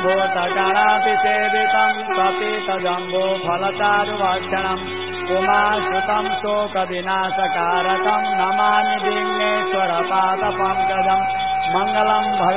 भूतगणातिसेवितम् कपितजम्बो फलचारुभक्षणम् उमाश्रुतम् शोकविनाशकारकम् Namami विघ्नेश्वरपादपङ्कजम् Mangalam